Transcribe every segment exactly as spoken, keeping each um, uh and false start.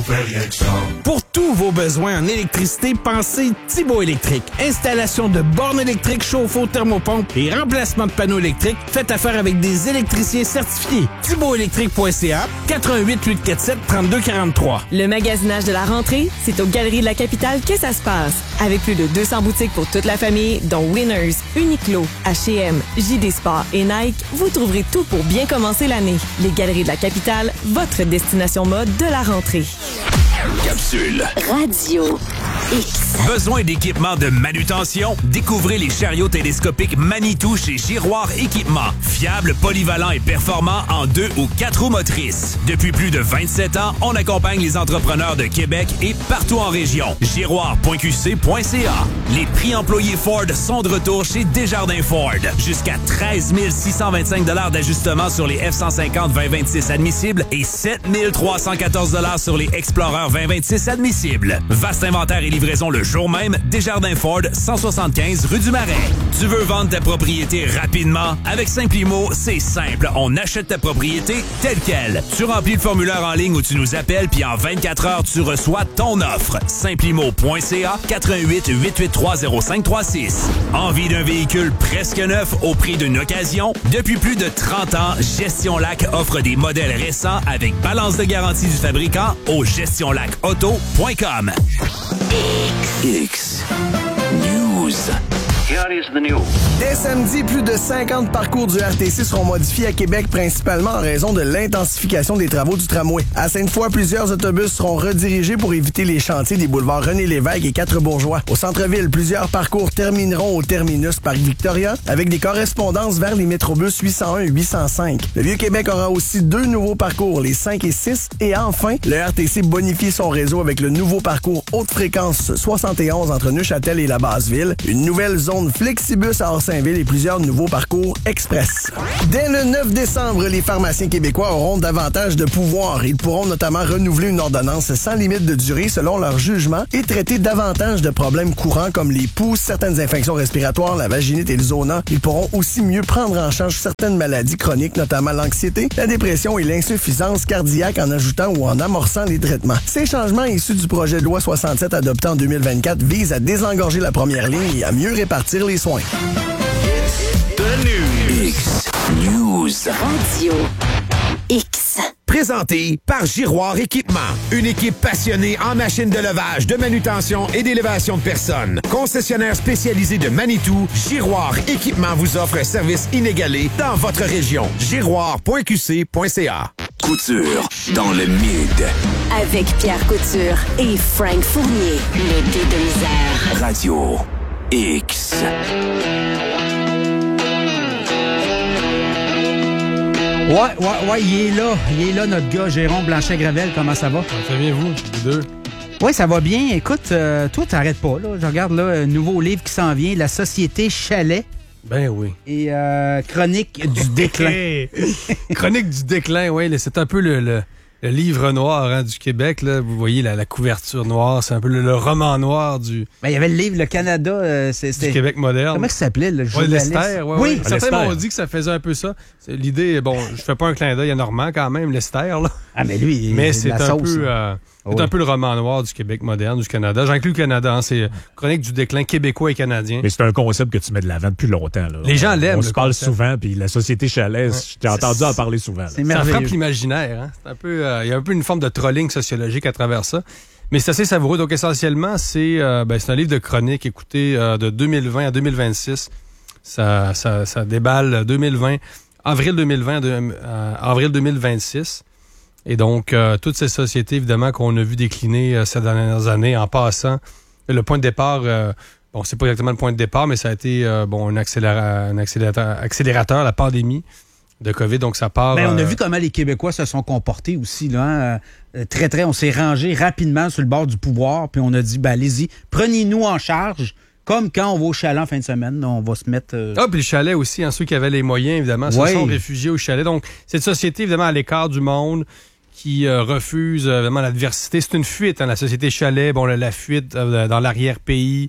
fait rien que ça. Pour tous vos besoins en électricité, pensez Thibaut Électrique. Installation de bornes électriques, chauffe-eau, thermopompe et remplacement de panneaux électriques. Faites affaire avec des électriciens certifiés. thibaut électrique point c a, quatre un huit, huit quatre sept, trois deux quatre trois. Le magasinage de la rentrée, c'est aux Galeries de la Capitale que ça se passe. Avec plus de deux cents boutiques pour toute la famille, dont Winners, Uniqlo, H et M, J D Sport et Nike, vous trouverez tout pour bien commencer l'année. Les Galeries de la Capitale, votre destination mode de la rentrée. Capsule. Radio X. Besoin d'équipement de manutention? Découvrez les chariots télescopiques Manitou chez Giroir Équipement. Fiable, polyvalent et performant en deux ou quatre roues motrices. Depuis plus de vingt-sept ans, on accompagne les entrepreneurs de Québec et partout en région. giroir point q c point c a. Les prix employés Ford sont de retour chez Desjardins Ford. Jusqu'à treize mille six cent vingt-cinq dollars d'ajustement sur les F cent cinquante vingt vingt-six admissibles et sept mille trois cent quatorze dollars sur les Explorer vingt vingt-six admissibles. Vaste inventaire et livraison le jour même. Desjardins Ford, cent soixante-quinze rue du Marais. Tu veux vendre ta propriété rapidement? Avec Simplimo, c'est simple. On achète ta propriété telle quelle. Tu remplis le formulaire en ligne ou tu nous appelles, puis en vingt-quatre heures, tu reçois ton offre. Simplimo point c a, quatre un huit, huit huit trois, zéro cinq trois six. Envie d'un véhicule presque neuf au prix d'une occasion? Depuis plus de trente ans, Gestion Lac offre des modèles récents avec balance de garantie du fabricant au gestion lac auto point com. X News. Here is the news. Dès samedi, plus de cinquante parcours du R T C seront modifiés à Québec, principalement en raison de l'intensification des travaux du tramway. À Sainte-Foy, plusieurs autobus seront redirigés pour éviter les chantiers des boulevards René-Lévesque et Quatre-Bourgeois. Au centre-ville, plusieurs parcours termineront au terminus Parc-Victoria, avec des correspondances vers les métrobus huit cent un et huit cent cinq. Le Vieux-Québec aura aussi deux nouveaux parcours, les cinq et six, et enfin, le R T C bonifie son réseau avec le nouveau parcours haute fréquence soixante et onze entre Neuchâtel et la Basse-Ville, une nouvelle zone Flexibus à Orsainville et plusieurs nouveaux parcours express. Dès le neuf décembre, les pharmaciens québécois auront davantage de pouvoir. Ils pourront notamment renouveler une ordonnance sans limite de durée selon leur jugement et traiter davantage de problèmes courants comme les poux, certaines infections respiratoires, la vaginite et le zona. Ils pourront aussi mieux prendre en charge certaines maladies chroniques, notamment l'anxiété, la dépression et l'insuffisance cardiaque en ajoutant ou en amorçant les traitements. Ces changements issus du projet de loi soixante-sept adopté en deux mille vingt-quatre visent à désengorger la première ligne et à mieux répartir les soins. X News. Radio X. Présenté par Giroir Équipement. Une équipe passionnée en machines de levage, de manutention et d'élévation de personnes. Concessionnaire spécialisé de Manitou, Giroir Équipement vous offre un service inégalé dans votre région. giroir point q c point c a. Couture dans le mid. Avec Pierre Couture et Frank Fournier. Le dé de misère. Radio X. Ouais, ouais, ouais, il est là. Il est là, notre gars, Jérôme Blanchet-Gravel. Comment ça va? Ça va bien, vous, vous deux? Oui, ça va bien. Écoute, euh, toi, t'arrêtes pas, là. Je regarde, là, un nouveau livre qui s'en vient, La Société Chalet. Ben oui. Et euh, Chronique du déclin. Chronique du déclin, oui. C'est un peu le... le... Le livre noir hein, du Québec, là, vous voyez la, la couverture noire, c'est un peu le, le roman noir du... Ben, il y avait le livre Le Canada, euh, c'est, du Québec moderne. Comment ça s'appelait, le journaliste? Ouais, Lester, ouais, oui, ouais. Certains m'ont dit que ça faisait un peu ça. C'est, l'idée, bon, je fais pas un clin d'œil à Normand quand même, Lester, là. Ah, mais lui, il mais c'est un sauce, peu... Euh, c'est oh, un oui. peu le roman noir du Québec moderne, du Canada. J'inclus le Canada, hein, c'est Chronique du déclin québécois et canadien. Mais c'est un concept que tu mets de l'avant depuis longtemps. Là. Les gens l'aiment. On se parle souvent, puis la Société Chalet, ouais. je t'ai entendu en parler souvent. Là. C'est ça frappe l'imaginaire. Hein. C'est un peu, euh, il y a un peu une forme de trolling sociologique à travers ça. Mais c'est assez savoureux. Donc, essentiellement, c'est, euh, ben, c'est un livre de chronique, écoutez, euh, de deux mille vingt à deux mille vingt-six. Ça, ça, ça déballe deux mille vingt, avril deux mille vingt, de, euh, avril deux mille vingt-six. Et donc, euh, toutes ces sociétés, évidemment, qu'on a vu décliner euh, ces dernières années en passant. Le point de départ, euh, bon, c'est pas exactement le point de départ, mais ça a été euh, bon un, accéléra- un accélérateur, accélérateur, la pandémie de COVID. Donc, ça part... Ben, on a euh, vu comment les Québécois se sont comportés aussi. Là, hein? Très, très, on s'est rangé rapidement sur le bord du pouvoir, puis on a dit, ben, allez-y, prenez-nous en charge. Comme quand on va au chalet en fin de semaine, on va se mettre... Euh... Ah, puis le chalet aussi, hein, ceux qui avaient les moyens, évidemment, se ouais. sont réfugiés au chalet. Donc, cette société, évidemment, à l'écart du monde, qui euh, refuse euh, vraiment l'adversité. C'est une fuite, hein, la société chalet, bon, la, la fuite euh, dans l'arrière-pays,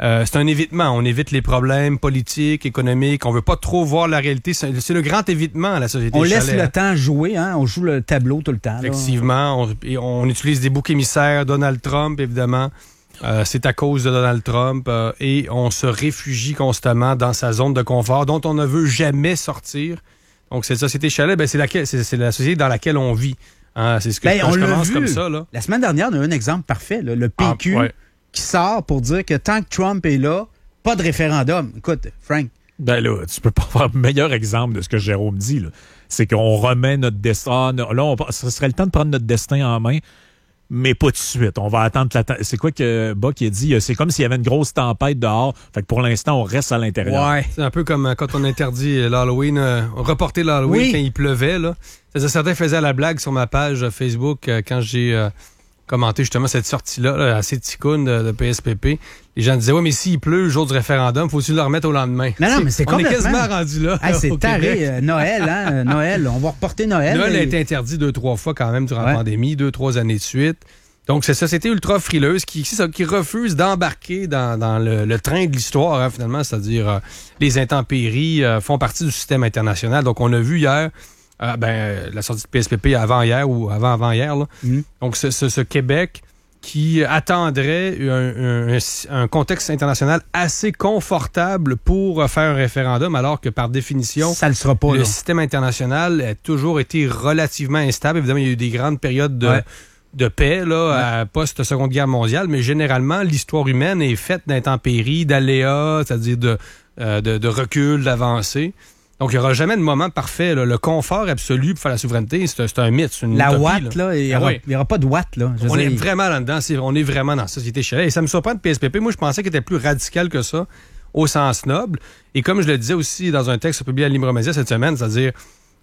Euh, c'est un évitement. On évite les problèmes politiques, économiques. On veut pas trop voir la réalité. C'est, c'est le grand évitement à la société On Chalet. laisse le temps jouer, hein? On joue le tableau tout le temps. Là. Effectivement. On, et on utilise des boucs émissaires. Donald Trump, évidemment. Euh, c'est à cause de Donald Trump. Euh, et on se réfugie constamment dans sa zone de confort dont on ne veut jamais sortir. Donc, cette société Chalet, ben, c'est, laquelle, c'est, c'est la société dans laquelle on vit. Hein? C'est ce que ben, je, on je l'a commence vu. comme ça. Là. La semaine dernière, on a eu un exemple parfait. Là, le P Q Ah, ouais. qui sort pour dire que tant que Trump est là, pas de référendum. Écoute, Frank. Ben là, tu peux pas avoir un meilleur exemple de ce que Jérôme dit. Là. C'est qu'on remet notre destin. Là, on, ce serait le temps de prendre notre destin en main, mais pas tout de suite. On va attendre la. C'est quoi que Buck a dit? C'est comme s'il y avait une grosse tempête dehors. Fait que pour l'instant, on reste à l'intérieur. Ouais. C'est un peu comme quand on interdit l'Halloween, euh, reporter l'Halloween Oui. quand il pleuvait. Là. Certains faisaient la blague sur ma page Facebook euh, quand j'ai euh, commenté justement cette sortie-là, là, assez ticoune de, de P S P P. Les gens disaient, ouais, mais s'il pleut le jour du référendum, faut-tu le remettre au lendemain? Non, non, mais c'est On est complètement... quasiment rendu là. Hey, là, c'est au taré. Québec. Euh, Noël, hein? euh, Noël. On va reporter Noël. Noël et... a été interdit deux, trois fois quand même durant Ouais. la pandémie, deux, trois années de suite. Donc, c'est une société ultra frileuse qui, qui, qui refuse d'embarquer dans, dans le, le train de l'histoire, hein, finalement, c'est-à-dire euh, les intempéries euh, font partie du système international. Donc, on a vu hier euh, ben, la sortie de P S P P avant-hier ou avant-avant-hier. Là. Mm. Donc, ce, ce, ce Québec qui attendrait un, un, un contexte international assez confortable pour faire un référendum, alors que par définition, ça le sera pas, le là. système international a toujours été relativement instable. Évidemment, il y a eu des grandes périodes de, Ouais. de paix là, Ouais. à post-seconde guerre mondiale, mais généralement, l'histoire humaine est faite d'intempéries, d'aléas, c'est-à-dire de, euh, de, de recul, d'avancées. Donc, il n'y aura jamais de moment parfait. Là. Le confort absolu pour faire la souveraineté, c'est, c'est un mythe, c'est une La utopie, Watt, là, il n'y aura, Ah oui. il y aura pas de Watt, là. Je veux On dire, est vraiment là-dedans. C'est, on est vraiment dans la société Chalet. Et ça me surprend de P S P P. Moi, je pensais qu'il était plus radical que ça, au sens noble. Et comme je le disais aussi dans un texte publié à Libre Média cette semaine, c'est-à-dire,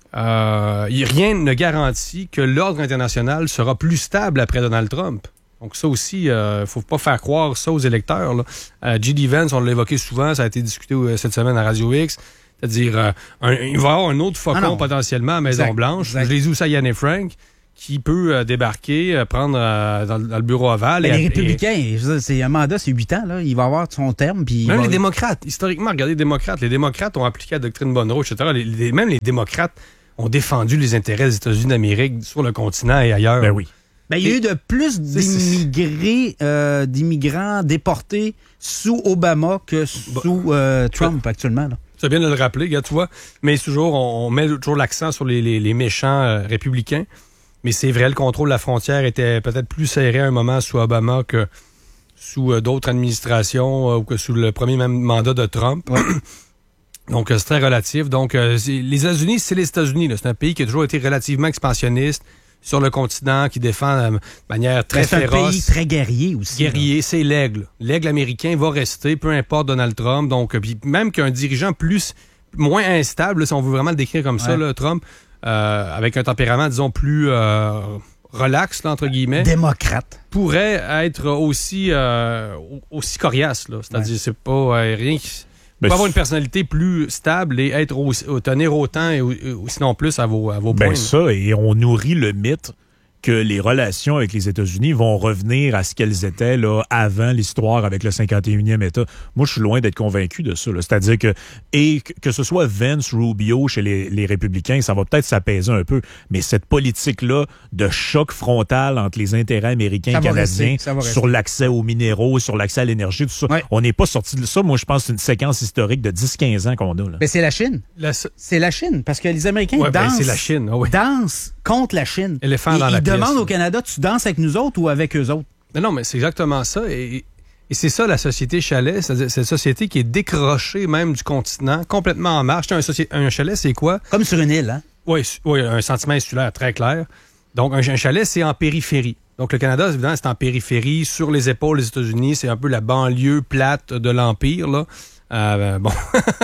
euh, y- rien ne garantit que l'ordre international sera plus stable après Donald Trump. Donc ça aussi, il euh, ne faut pas faire croire ça aux électeurs. Là. Euh, J D Vance, on l'a évoqué souvent, ça a été discuté euh, cette semaine à Radio X. C'est-à-dire, euh, un, il va y avoir un autre faucon Ah non. potentiellement à Exact, Maison-Blanche. exact. Je l'ai dit aussi à Yann et Frank, qui peut euh, débarquer, euh, prendre euh, dans, dans le bureau ovale. ben, et, les et- républicains, je veux dire, c'est un mandat, c'est huit ans, là. Il va avoir son terme, puis... il Même va- les démocrates, historiquement, regardez les démocrates. Les démocrates ont appliqué la doctrine Monroe, et cetera. Les, les- même les démocrates ont défendu les intérêts des États-Unis d'Amérique sur le continent et ailleurs. Ben oui. Ben, il y a eu de plus C'est- c'est- d'immigrés, euh, d'immigrants déportés sous Obama que sous euh, Trump actuellement. Là. C'est bien de le rappeler, gars, tu vois. Mais toujours, on, on met toujours l'accent sur les, les- les méchants euh, républicains. Mais c'est vrai, le contrôle de la frontière était peut-être plus serré à un moment sous Obama que sous euh, d'autres administrations euh, ou que sous le premier même mandat de Trump. Ouais. Donc, euh, c'est très relatif. Donc, euh, c'est- les États-Unis, c'est les États-Unis. Là. C'est un pays qui a toujours été relativement expansionniste sur le continent, qui défend euh, de manière très C'est un féroce. pays très guerrier aussi. là. Guerrier, c'est l'aigle. L'aigle américain va rester, peu importe Donald Trump. Donc, euh, puis même qu'un dirigeant plus moins instable, là, si on veut vraiment le décrire comme ça, Ouais. là, Trump, euh, avec un tempérament, disons, plus euh, relax, là, entre guillemets, Démocrate. pourrait être aussi euh, aussi coriace. Là. C'est-à-dire, c'est pas euh, rien qui... Ben, peut avoir une personnalité plus stable et être aussi, tenir autant et, ou- ou sinon plus à vos, à vos Ben points. ça, et on nourrit le mythe que les relations avec les États-Unis vont revenir à ce qu'elles étaient là, avant l'histoire avec le cinquante et unième État. Moi, je suis loin d'être convaincu de ça. là. C'est-à-dire que, et que que ce soit Vance, Rubio chez les, les républicains, ça va peut-être s'apaiser un peu, mais cette politique-là de choc frontal entre les intérêts américains Ça et va canadiens rester, ça va rester. sur l'accès aux minéraux, sur l'accès à l'énergie, tout ça, Ouais. on n'est pas sorti de ça. Moi, je pense que c'est une séquence historique de dix quinze ans qu'on a. Là. Ben, c'est la Chine. La se- C'est la Chine, parce que les Américains Ouais, ben, dansent, c'est la Chine, ah oui. dansent contre la Chine. Éléphant Et dans la ils pièce, demandent là. au Canada, tu danses avec nous autres ou avec eux autres? Mais non, mais c'est exactement ça. Et, et c'est ça, la société chalet. C'est cette société qui est décrochée même du continent, complètement en marche. Un, soci- un chalet, c'est quoi? Comme sur une île, hein? Oui, oui, un sentiment insulaire très clair. Donc, un, un chalet, c'est en périphérie. Donc, le Canada, évidemment, c'est en périphérie, sur les épaules des États-Unis. C'est un peu la banlieue plate de l'Empire, là. Euh, bon.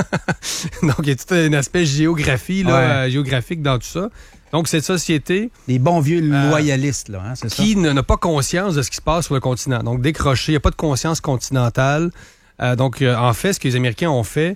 Donc, il y a tout un aspect géographie, là, Ouais. euh, géographique dans tout ça. Donc, cette société Les bons vieux Euh, loyalistes, là, hein, c'est ça? qui ne- n'a pas conscience de ce qui se passe sur le continent. Donc, décroché, il n'y a pas de conscience continentale. Euh, donc, euh, en fait, ce que les Américains ont fait,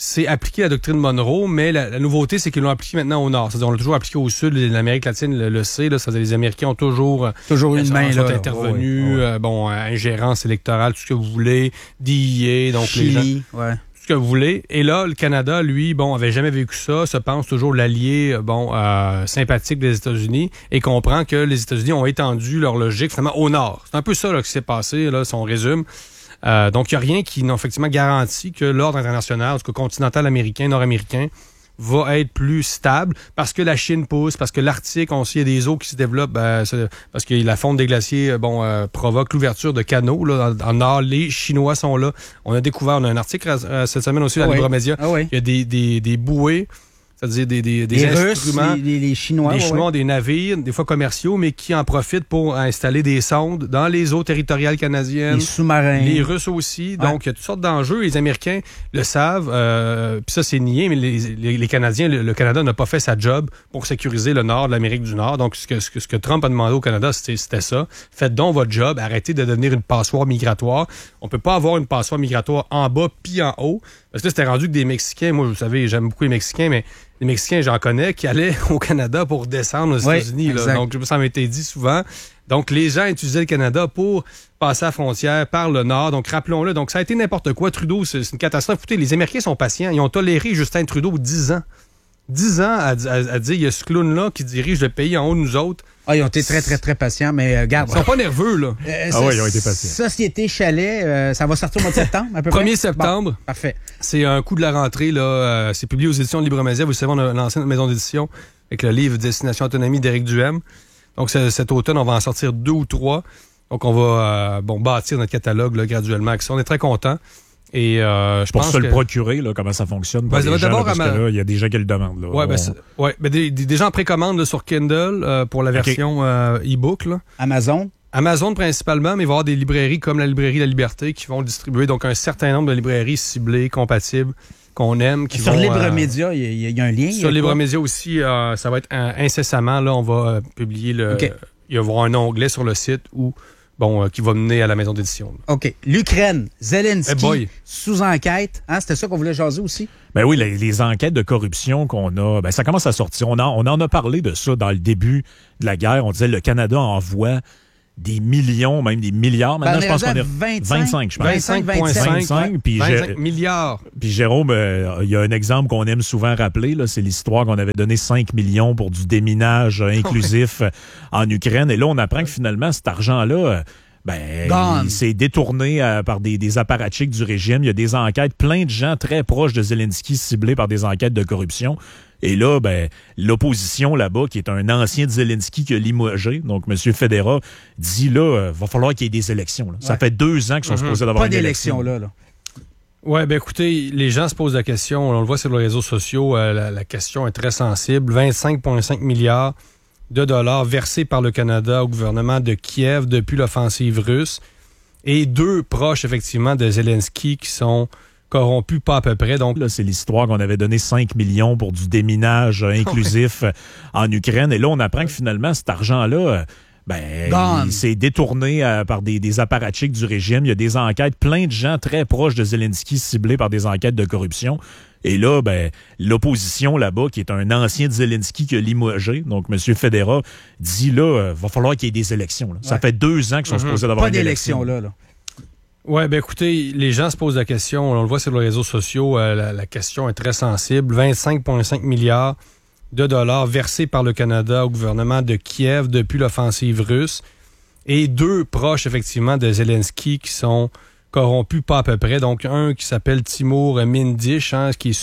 c'est appliqué la doctrine Monroe, mais la, la nouveauté, c'est qu'ils l'ont appliqué maintenant au nord. C'est-à-dire, on l'a toujours appliqué au sud, l'Amérique latine le, le sait, là, c'est-à-dire les Américains ont toujours, toujours une sont, main, sont là. intervenus, Oh oui, oh oui. Euh, bon, ingérence électorale, tout ce que vous voulez, D E A, donc Chili, les gens, ouais. tout ce que vous voulez. Et là, le Canada, lui, bon, avait jamais vécu ça, se pense toujours l'allié, bon, euh, sympathique des États-Unis, et comprend que les États-Unis ont étendu leur logique finalement au nord. C'est un peu ça là, qui s'est passé, là, si on résume. Euh, donc, il n'y a rien qui n'a effectivement garanti que l'ordre international, en tout cas continental américain, nord-américain, va être plus stable parce que la Chine pousse, parce que l'Arctique, on sait, il y a des eaux qui se développent, ben, parce que la fonte des glaciers bon, euh, provoque l'ouverture de canaux. Là, en, en nord, les Chinois sont là. On a découvert, on a un article euh, cette semaine aussi dans ah les oui. médias. Ah oui. Il y a des, des, des bouées, c'est-à-dire des, des, des les instruments. Russes, les, les Chinois. Les ouais, Chinois ouais. ont des navires, des fois commerciaux, mais qui en profitent pour installer des sondes dans les eaux territoriales canadiennes. Les sous-marins. Les Russes aussi. Ouais. Donc, il y a toutes sortes d'enjeux. Les Américains le savent. Euh, Puis ça, c'est nié, mais les, les, les Canadiens, le, le Canada n'a pas fait sa job pour sécuriser le nord de l'Amérique du Nord. Donc, ce que, ce que, ce que Trump a demandé au Canada, c'était, c'était ça. Faites donc votre job. Arrêtez de devenir une passoire migratoire. On peut pas avoir une passoire migratoire en bas puis en haut. Parce que là, c'était rendu que des Mexicains, moi, vous savez, j'aime beaucoup les Mexicains, mais les Mexicains, j'en connais, qui allaient au Canada pour descendre aux oui, États-Unis. Là. Donc, ça m'a été dit souvent. Donc, les gens utilisaient le Canada pour passer la frontière par le nord. Donc, rappelons-le. Donc, ça a été n'importe quoi. Trudeau, c'est, c'est une catastrophe. Écoutez, les Américains sont patients. Ils ont toléré Justin Trudeau dix ans. dix ans à, à, à dire, il y a ce clown-là qui dirige le pays en haut de nous autres. Ah, ils ont été très, très, très patients, mais euh, garde. Ils sont pas nerveux, là. Euh, ah oui, ils ont été patients. Société Chalet, euh, ça va sortir au mois de septembre, à peu près? premier septembre. Bon, parfait. C'est un coup de la rentrée, là. Euh, c'est publié aux éditions de Libre Média. Vous savez, on a lancé notre maison d'édition avec le livre Destination Autonomie d'Éric Duhem. Donc, cet automne, on va en sortir deux ou trois. Donc, on va euh, bon, bâtir notre catalogue là, graduellement avec ça. On est très contents. Et euh, je pour pense se que... le procurer, là, comment ça fonctionne pour ben, les gens, d'abord, là, parce ma... que là, il y a des gens qui le demandent. Là. Ouais, on... ben, ouais, ben, des, des gens en précommande là, sur Kindle euh, pour la version okay. euh, e-book. Là. Amazon? Amazon principalement, mais il va y avoir des librairies comme la librairie La Liberté qui vont distribuer donc un certain nombre de librairies ciblées, compatibles, qu'on aime. Qui sur vont, Libre euh, Média, il y, y a un lien? Sur Libre Média aussi, euh, ça va être euh, incessamment. Là, on va euh, publier le... Okay. Il va y avoir un onglet sur le site où... Bon, euh, qui va mener à la maison d'édition. OK. L'Ukraine, Zelensky, hey sous enquête. Hein, c'était ça qu'on voulait jaser aussi? Ben oui, les, les enquêtes de corruption qu'on a, ben ça commence à sortir. On, a, on en a parlé de ça dans le début de la guerre. On disait le Canada envoie des millions, même des milliards. Maintenant, ben, je pense qu'on est vingt-cinq, vingt-cinq, je pense. vingt-cinq virgule cinq. vingt-cinq, puis vingt-cinq milliards. Puis Jérôme, euh, il y a un exemple qu'on aime souvent rappeler, là, c'est l'histoire qu'on avait donné cinq millions pour du déminage euh, inclusif en Ukraine. Et là, on apprend que finalement, cet argent-là... Euh, Ben, Gone. il s'est détourné euh, par des, des apparatchiks du régime. Il y a des enquêtes, plein de gens très proches de Zelensky ciblés par des enquêtes de corruption. Et là, ben, l'opposition là-bas, qui est un ancien de Zelensky qui a limogé, donc M. Federa, dit là, euh, va falloir qu'il y ait des élections. Là. Ouais. Ça fait deux ans qu'ils sont mm-hmm. supposés d'avoir Pas une élection. Pas d'élection, là. là. Oui, ben écoutez, les gens se posent la question, on le voit sur les réseaux sociaux, euh, la, la question est très sensible. vingt-cinq virgule cinq milliards de dollars versés par le Canada au gouvernement de Kiev depuis l'offensive russe. Et deux proches, effectivement, de Zelensky qui sont corrompus pas à peu près. Donc là, c'est l'histoire qu'on avait donné cinq millions pour du déminage inclusif en Ukraine. Et là, on apprend que finalement, cet argent-là... Ben, Gone. il s'est détourné euh, par des, des apparatchiks du régime. Il y a des enquêtes, plein de gens très proches de Zelensky ciblés par des enquêtes de corruption. Et là, ben, l'opposition là-bas, qui est un ancien de Zelensky qui a limogé, donc M. Federa, dit là, euh, va falloir qu'il y ait des élections. Là. Ouais. Ça fait deux ans qu'ils sont mm-hmm. supposés d'avoir Pas une d'élection. élection. Là, là. Oui, ben écoutez, les gens se posent la question, on le voit sur les réseaux sociaux, euh, la, la question est très sensible. vingt-cinq virgule cinq milliards de dollars versés par le Canada au gouvernement de Kiev depuis l'offensive russe. Et deux proches, effectivement, de Zelensky qui sont corrompus pas à peu près. Donc, un qui s'appelle Timur Mindich, hein, qui est